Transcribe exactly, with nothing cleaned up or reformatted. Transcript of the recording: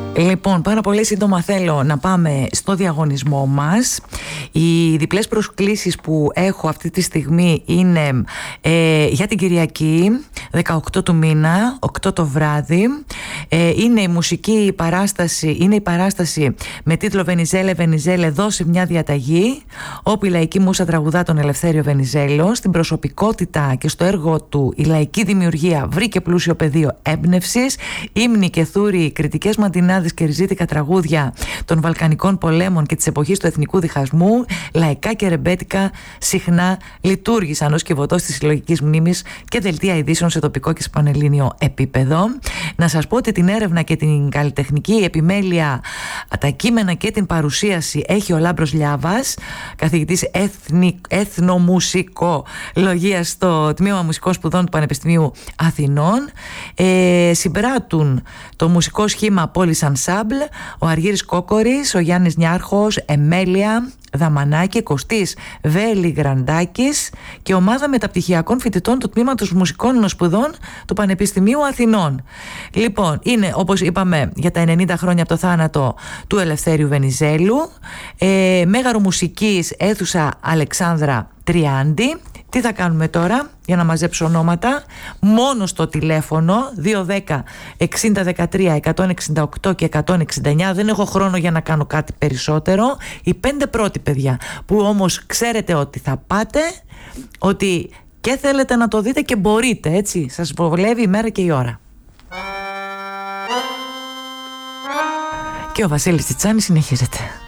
Λοιπόν, πάρα πολύ σύντομα θέλω να πάμε στο διαγωνισμό μας. Οι διπλές προσκλήσεις που έχω αυτή τη στιγμή είναι ε, για την Κυριακή δεκαοκτώ του μήνα, οκτώ το βράδυ. ε, Είναι η μουσική παράσταση, είναι η παράσταση με τίτλο «Βενιζέλε, Βενιζέλε, δώσε μια διαταγή», όπου η λαϊκή μούσα τραγουδά τον Ελευθέριο Βενιζέλο. Στην προσωπικότητα και στο έργο του η λαϊκή δημιουργία βρήκε πλούσιο πεδίο έμπνευσης. Ύμνοι και θούροι, κριτικές μαντινάδες και ριζίτικα τραγούδια των Βαλκανικών πολέμων και της εποχής του εθνικού διχασμού, λαϊκά και ρεμπέτικα, συχνά λειτουργήσαν ως κυβωτός της συλλογικής μνήμης και δελτία ειδήσεων σε τοπικό και σε πανελλήνιο επίπεδο. Να σας πω ότι την έρευνα και την καλλιτεχνική επιμέλεια, τα κείμενα και την παρουσίαση έχει ο Λάμπρος Λιάβας, καθηγητής εθνικ, εθνομουσικολογίας στο Τμήμα Μουσικών Σπουδών του Πανεπιστημίου Αθηνών. Ε, συμπράττουν το μουσικό σχήμα Πόλης Ανσάμπλ, ο Αργύρης Κόκορης, ο Γιάννης Νιάρχος, Εμέλεια Δαμανάκη, Κωστής Βέλη Γραντάκης και ομάδα μεταπτυχιακών φοιτητών του Τμήματος Μουσικών Σπουδών του Πανεπιστημίου Αθηνών. Λοιπόν, είναι, όπως είπαμε, για τα ενενήντα χρόνια από το θάνατο του Ελευθέριου Βενιζέλου. ε, Μέγαρο μουσικής, αίθουσα Αλεξάνδρα Τριάντη. Τι θα κάνουμε τώρα για να μαζέψω ονόματα? Μόνο στο τηλέφωνο δύο δέκα εξήντα δεκατρία εκατόν εξήντα οκτώ και εκατόν εξήντα εννιά. Δεν έχω χρόνο για να κάνω κάτι περισσότερο. Οι πέντε πρώτοι, παιδιά, που όμως ξέρετε ότι θα πάτε, ότι και θέλετε να το δείτε και μπορείτε, έτσι, σας βολεύει η μέρα και η ώρα. Και ο Βασίλης Τσιτσάνης συνεχίζεται.